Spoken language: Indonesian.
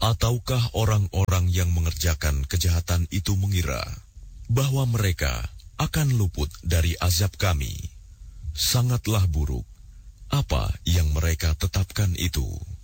Ataukah orang-orang yang mengerjakan kejahatan itu mengira bahwa mereka akan luput dari azab kami? Sangatlah buruk apa yang mereka tetapkan itu.